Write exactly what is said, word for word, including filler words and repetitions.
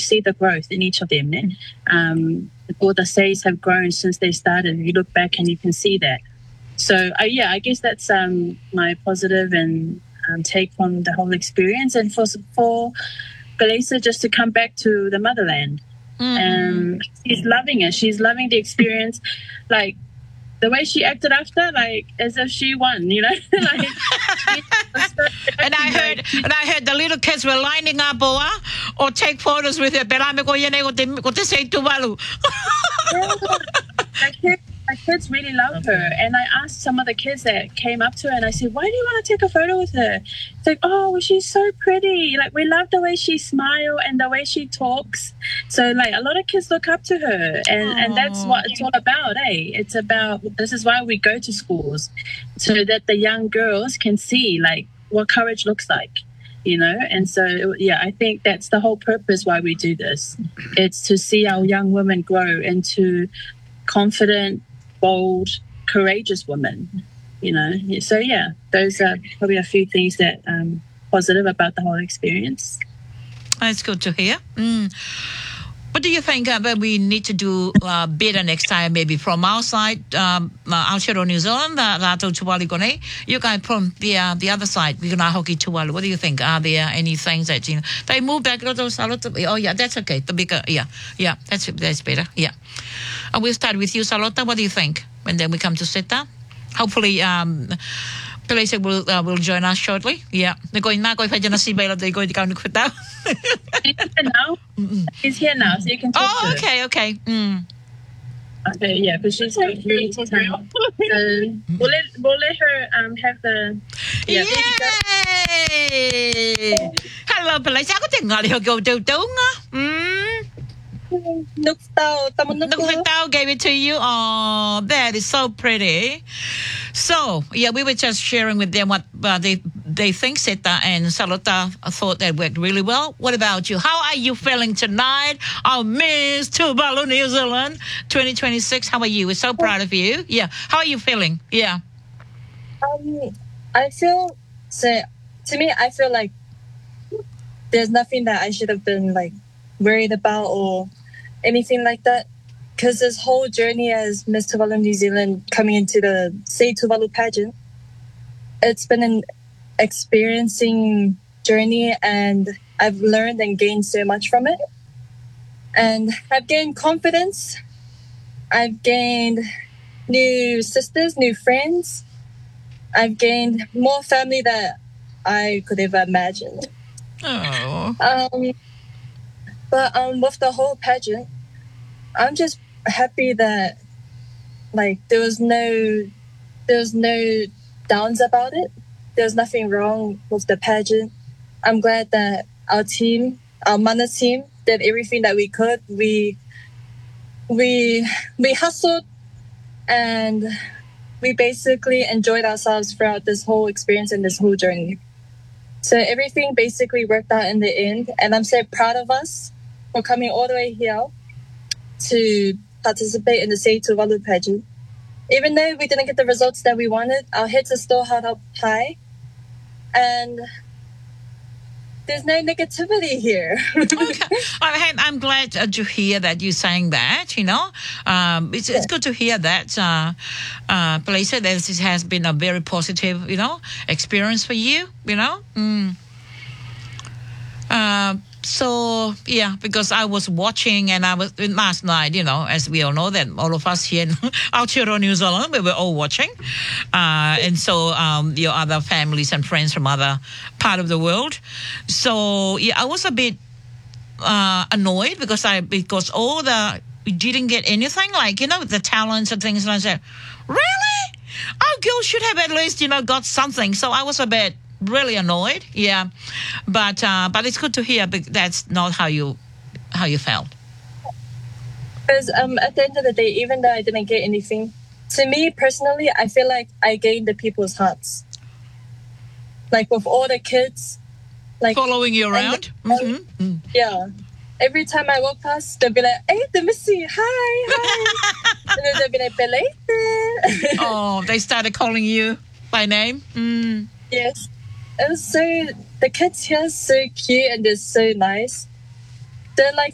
see the growth in each of them. Eh? Um, all the Says have grown since they started. You look back and you can see that. So, uh, yeah, I guess that's um, my positive and um, take from the whole experience. And for for Galesa just to come back to the motherland. Mm-hmm. Um, she's loving it. She's loving the experience. Like, the way she acted after, like, as if she won, you know? like, so and I heard like, and I heard the little kids were lining up or, or take photos with her. Perame ko yan ko te ko te say tuvalu. My kids, my kids really love her. And I asked some of the kids that came up to her and I said, why do you want to take a photo with her? It's like, oh, she's so pretty. Like, we love the way she smiles and the way she talks. So, like, a lot of kids look up to her. And, and that's what it's all about, eh? It's about, this is why we go to schools, so that the young girls can see, like, what courage looks like, you know? And so, yeah, I think that's the whole purpose why we do this. It's to see our young women grow into confident, bold, courageous women, you know. So yeah, those are probably a few things that um positive about the whole experience. That's good to hear. Mm. What do you think uh, that we need to do uh, better next time, maybe from our side, um, Aotearoa New Zealand, Rātou Tuvalu Kone, you guys from the uh, the other side, we're going to hoki Tuvalu. What do you think? Are there any things that, you know, they move back a little, oh yeah, that's okay. The bigger, yeah, yeah, that's that's better, yeah. And we'll start with you, Salota. What do you think? And then we come to Seta. Hopefully, um, Pelese will uh, will join us shortly. Yeah, they're going now. Going to see Baylor. They're going to come to quit now. He's here now. Mm-mm. He's here now, so you can talk oh, to her. okay, okay. Mm. Okay, yeah, but she's really time. So we'll let we'll let her um have the yeah. Yay! Hello, Pelese. Ako tinggal yung go do do nga. Hmm. Look tao, Look tao gave it to you. Oh, that is so pretty. So, yeah, we were just sharing with them what uh, they they think Seta and Salota thought that worked really well. What about you? How are you feeling tonight? Oh, Miss Tuvalu New Zealand twenty twenty-six. How are you? We're so proud of you. Yeah. How are you feeling? Yeah. Um, I feel, so to me, I feel like there's nothing that I should have been like worried about or anything like that, because this whole journey as Miss Tuvalu New Zealand coming into the Say Tuvalu pageant, it's been an experiencing journey, and I've learned and gained so much from it. And I've gained confidence, I've gained new sisters, new friends, I've gained more family that I could ever imagine. Oh. Um, But um, with the whole pageant, I'm just happy that like there was no there was no downs about it. There was nothing wrong with the pageant. I'm glad that our team, our Mana team, did everything that we could. We we we hustled and we basically enjoyed ourselves throughout this whole experience and this whole journey. So everything basically worked out in the end, and I'm so proud of us for coming all the way here to participate in the Say Tuvalu pageant. Even though we didn't get the results that we wanted, our heads are still held up high, and there's no negativity here. Okay. I'm, I'm glad uh, to hear that you're saying that, you know. Um, it's, yeah. it's good to hear that, uh, uh, Pelese, that this has been a very positive, you know, experience for you, you know. Mm. Uh, So, yeah, because I was watching and I was, last night, you know, as we all know that all of us here in Aotearoa New Zealand, we were all watching. Uh, and so um, your other families and friends from other part of the world. So, yeah, I was a bit uh, annoyed because I, because all the, we didn't get anything, like, you know, the talents and things like that. Really? Our girls should have at least, you know, got something. So I was a bit really annoyed, yeah, but uh, but it's good to hear. But that's not how you how you felt. Because um, at the end of the day, even though I didn't get anything, to me personally, I feel like I gained the people's hearts. Like with all the kids, like following you around. The, mm-hmm. um, yeah, every time I walk past, they'll be like, "Hey, the Missy, hi, hi," and then they'll be like, "Pelese." Oh, they started calling you by name. Mm. Yes. It was so, the kids here are so cute and they're so nice. They're like